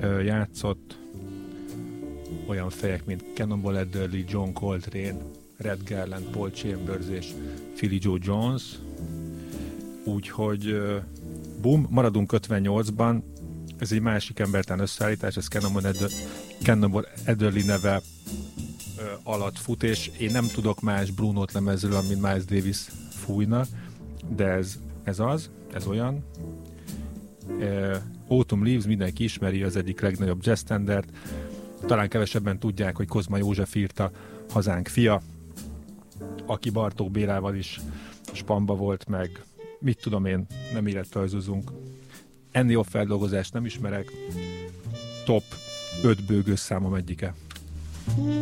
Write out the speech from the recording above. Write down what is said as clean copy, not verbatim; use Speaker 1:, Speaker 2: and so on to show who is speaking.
Speaker 1: játszott olyan fejek, mint Cannonball Adderley, John Coltrane, Red Garland, Paul Chambers és Philly Joe Jones. Úgyhogy maradunk 58-ban. Ez egy másik embertán összeállítás, ez Cannonball Adderley neve alatt fut, és én nem tudok más Brunót lemezről, mint Miles Davis fújna, de ez olyan. Autumn Leaves mindenki ismeri, az egyik legnagyobb jazz standard. Talán kevesebben tudják, hogy Kozma József írta, Hazánk fia, aki Bartók Bélával is spamba volt, meg mit tudom én, nem életrajzozunk. Ennél jobb feldolgozást nem ismerek. Top 5 bőgős számom egyike.